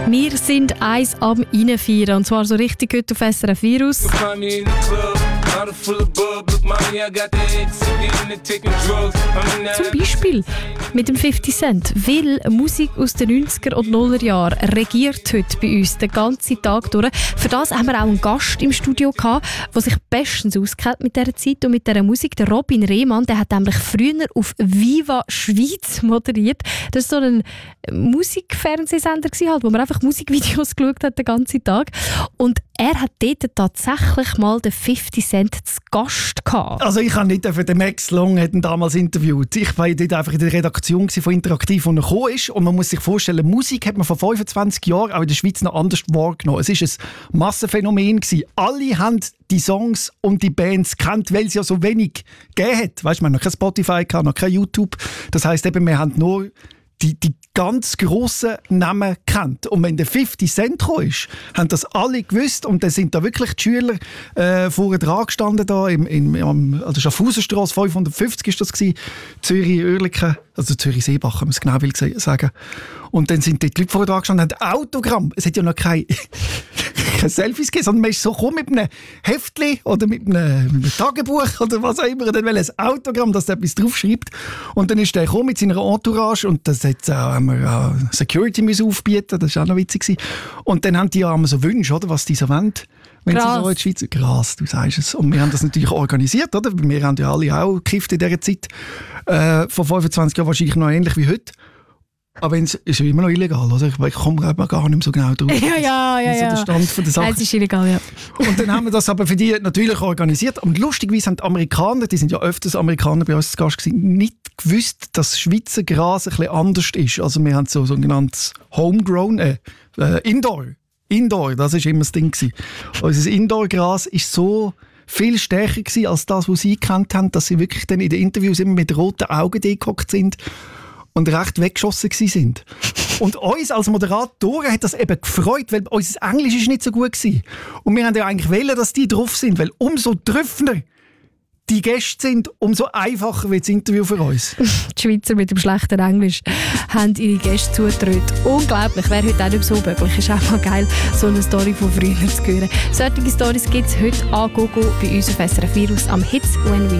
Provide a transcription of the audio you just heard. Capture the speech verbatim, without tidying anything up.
Wir sind eins am Reinfeiern, und zwar so richtig heute auf S R F Virus. Zum Beispiel mit dem fifty Cent, weil Musik aus den neunziger und nuller Jahren regiert heute bei uns den ganzen Tag durch. Für das haben wir auch einen Gast im Studio gehabt, der sich bestens auskennt mit dieser Zeit und mit dieser Musik. Der Robin Rehmann, der hat nämlich früher auf Viva Schweiz moderiert. Das war so ein Musikfernsehsender, halt, wo man einfach Musikvideos geschaut hat den ganzen Tag. Und er hat dort tatsächlich mal den fifty Cent zu Gast gehabt. Also ich habe nicht für den Max Long hat ihn damals interviewt. Ich war dort einfach in der Redaktion von Interaktiv, wo er gekommen ist. Und man muss sich vorstellen, Musik hat man vor fünfundzwanzig Jahren auch in der Schweiz noch anders wahrgenommen. Es war ein Massenphänomen gewesen. Alle haben die Songs und die Bands kennt, weil es ja so wenig gegeben hat. Weißt, man hat noch kein Spotify, noch kein YouTube. Das heisst eben, wir haben nur die, die ganz grossen Namen kennt. Und wenn der fifty Cent kam, haben das alle gewusst. Und dann sind da wirklich die Schüler äh, vorne dran gestanden, da im, im, am, also Schaffhausenstrasse fünfhundertfünfzig ist das gewesen, Zürich-Oerlikon, also Zürich-Seebach, wenn man es genau will sagen. Und dann sind die Leute vorne dran gestanden und haben Autogramm. Es hat ja noch keine, keine Selfies gegeben, sondern man ist so gekommen mit einem Heftchen oder mit einem, mit einem Tagebuch oder was auch immer. Und dann will ein Autogramm, dass der etwas draufschreibt. Und dann ist der gekommen mit seiner Entourage und das hat auch wir ja, Security müssen aufbieten, das war auch noch witzig. Und dann haben die ja immer so Wünsche, oder, was die so wollen. Wenn Gras. sie so in die Schweiz... Gras, du sagst es. Und wir haben das natürlich auch oder? Wir haben ja alle auch gekifft in dieser Zeit. Äh, vor fünfundzwanzig Jahren wahrscheinlich noch ähnlich wie heute. Aber es ist immer noch illegal, oder? Ich komme gar nicht mehr so genau drauf. Ja, ja, ja. ja. Der Stand von der Sache. Es ist illegal, ja. Und dann haben wir das aber für die natürlich organisiert. Und lustigerweise haben die Amerikaner, die sind ja öfters Amerikaner bei uns zu Gast gewesen, nicht gewusst, dass Schweizer Gras ein bisschen anders ist. Also wir haben so sogenanntes Homegrown, äh, äh, Indoor. Indoor, das war immer das Ding gewesen. Unser Indoor-Gras ist so viel stärker gewesen als das, was sie gekannt haben, dass sie wirklich dann in den Interviews immer mit roten Augen gehockt sind und recht weggeschossen sind. Und uns als Moderatoren hat das eben gefreut, weil unser Englisch ist nicht so gut war. Und wir haben ja eigentlich wollen, dass die drauf sind, weil umso trüffender die Gäste sind, umso einfacher wird das Interview für uns. Die Schweizer mit dem schlechten Englisch haben ihre Gäste zugetraut. Unglaublich, wäre heute auch nicht so möglich. Ist auch mal geil, so eine Story von früher zu hören. Solche Storys gibt es heute an Gogo bei uns auf S R F Virus am Hits When We